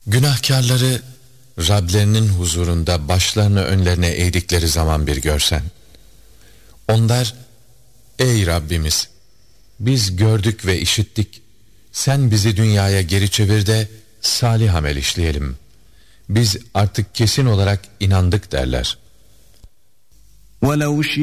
Günahkarları Rablerinin huzurunda başlarını önlerine eğdikleri zaman bir görsen. Onlar, ey Rabbimiz, biz gördük ve işittik. Sen bizi dünyaya geri çevir de salih amel işleyelim. Biz artık kesin olarak inandık derler.